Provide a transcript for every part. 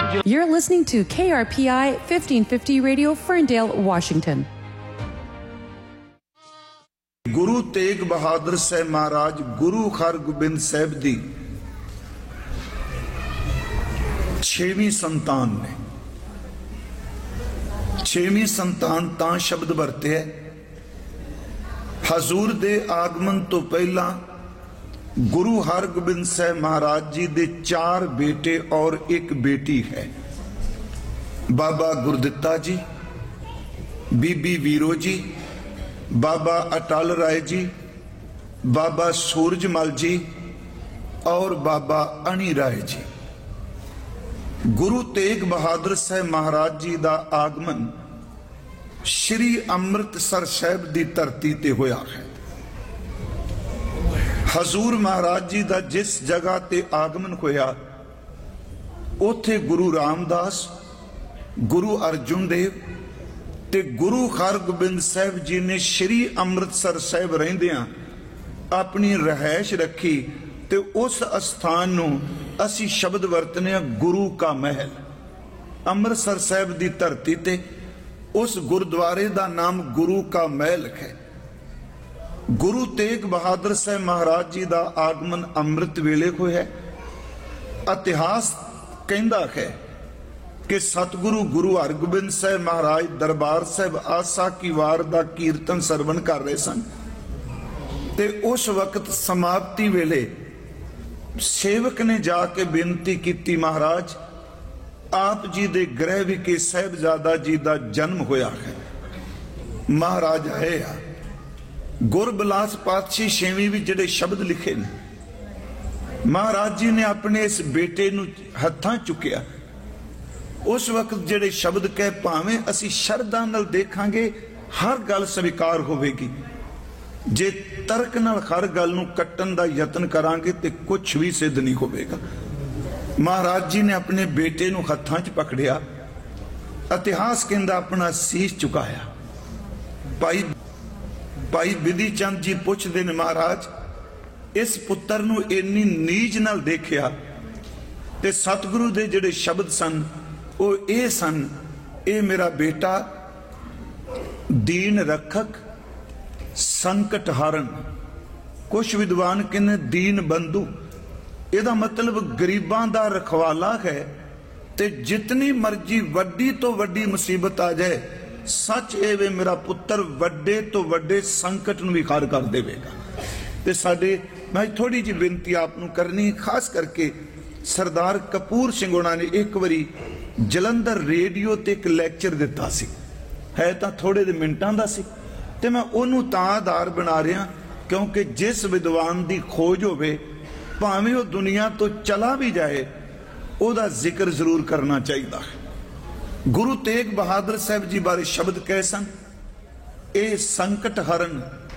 You're listening to KRPI 1550 Radio, Ferndale, Washington. Guru Tegh Bahadur साहब महाराज गुरु हरगोबिंद साहब दी 6वीं संतान ने। 6वीं संतान तां शब्द वरते है, हजूर दे आगमन तो पहला गुरु हरगोबिंद साहब महाराज जी दे 4 बेटे और 1 बेटी है। बाबा गुरदित्ता जी, बीबी वीरो जी, बाबा अटल राय जी, बाबा सूरजमल जी और बाबा अणी राय जी। गुरु तेग बहादुर साहब महाराज जी का आगमन श्री अमृतसर साहब की धरती ते होया है। हजूर महाराज जी का जिस जगह ते आगमन होया उथे गुरु रामदास, गुरु अर्जुन देव ते गुरु हरगोबिंद साहब जी ने श्री अमृतसर साहब रहिंदियां अपनी रहायश रखी ते उस स्थान नूं असी शब्द वरतने गुरु का महल। अमृतसर साहब की धरती ते उस गुरुद्वारे का नाम गुरु का महल है। गुरु तेग बहादुर साहब महाराज जी का आगमन अमृत वेले होया। इतिहास कहता है कि सतगुरु गुरु हरगोबिंद साहब महाराज दरबार साहब आसा की वार का कीर्तन सरवण कर रहे सन ते उस वक्त समाप्ति वेले सेवक ने जाके बेनती की, महाराज आप जी दे गृह विखे साहिबजादा जी का जन्म होया है। महाराज आए आ गुरबिलास पातशाही 6वीं भी जिहड़े शब्द लिखे ने, महाराज जी ने अपने इस बेटे नूं हत्थां चुकिया। उस वक्त जिहड़े शब्द कह भावें असी शरधा नाल देखांगे हर गल स्वीकार होवेगी, जे तर्क नाल हर गल नूं कट्टण दा यतन करांगे ते कुछ भी सिद्ध नहीं होवेगा। महाराज जी ने अपने बेटे नूं हत्थां च पकड़िया, इतिहास कहंदा अपना सीस चुकाया। भाई बिधि चंद जी पुछदे ने, महाराज इस पुत्र नूं इन्नी नीज नाल देखिया ते सतगुरु दे जिहड़े शब्द सन वो ये सन, ये मेरा बेटा दीन रखक संकट हारन। कुछ विद्वान कहने दीन बंधु, ਇਹਦਾ मतलब गरीबां दा रखवाला है। ते जितनी मर्जी वड्डी तो वड्डी मुसीबत आ जाए, सच ए वे मेरा पुत्र वड्डे तो वड्डे संकट नूं भी खार कर देवेगा। ते साडे मैं थोड़ी जी बेनती आपनूं करनी, खास करके सरदार कपूर सिंह होना ने एक बारी जलंधर रेडियो ते एक लैक्चर दिता सी, है तां थोड़े दे मिनटां दा सी, ते मैं ओनूं तां आधार बना रहा क्योंकि जिस विद्वान दी खोज होवे भावें वो दुनिया तो चला भी जाए ओदा जिक्र जरूर करना चाहिए। गुरु तेग बहादुर साहब जी बारे शब्द कह सन, ए संकट हरन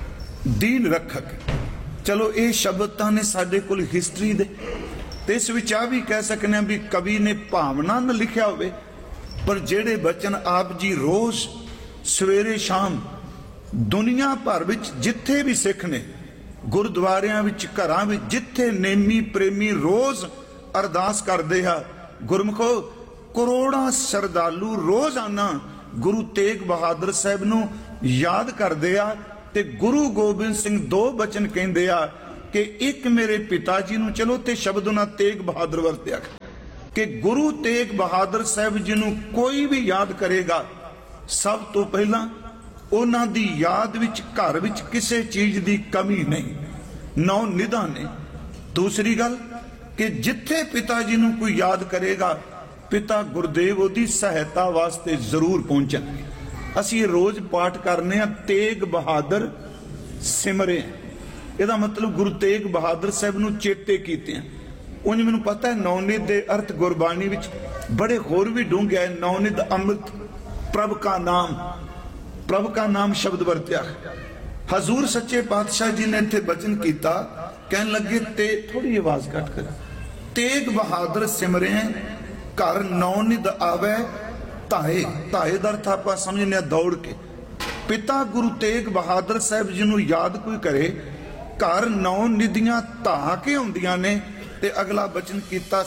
दीन रखक। चलो ये शब्द तो ने साडे कोल हिस्टरी दे ते इस विच आ भी कह सकने भी कवि ने भावना न लिखिया होवे, पर जेड़े बचन आप जी रोज सवेरे शाम दुनिया भर विच जिथे भी सिख ने गुरुद्वारियां विच घरां विच जिथे नेमी प्रेमी रोज अरदास करदे आ, गुरमुखो करोड़ां श्रद्धालु रोजाना गुरु तेग बहादुर साहब नूं याद करदे आ ते गुरु गोबिंद सिंह 2 बचन कहंदे आ कि एक मेरे पिता जी नूं, चलो ते शब्द उन्हां तेग बहादुर वरत्या कि गुरु तेग बहादुर साहब जी नूं कोई भी याद करेगा सब तो पहला उन्हां दी याद विच घर विच किसी चीज दी कमी नहीं, नौ निधान ने। दूसरी गल कि जिथे पिता जी नूं कोई याद करेगा पिता गुरदेव उहदी सहायता वास्ते जरूर पहुंचणगे। असीं रोज पाठ करने आ तेग बहादुर सिमरे, इहदा मतलब गुरु तेग बहादुर साहब नूं चेते कीते हैं। उंज मैनूं पता है नौनिध दे अर्थ गुरबाणी विच बड़े होर भी डूंघे है। नौनिध अमृत प्रभ का नाम, प्रभ का नाम शब्द वरत्या। हजूर सच्चे पातशाह जी ने इत्थे बचन किया, कहन लगे ते थोड़ी आवाज घट कर, तेग बहादुर सिमरे घर नौनिध आवे ताए। ताए दा अर्थ आपां समझने दौड़ के। पिता गुरु तेग बहादुर साहब जी नूं याद कोई करे घर नौ निधियां धा के आउंदियां ने ते अगला बचन किया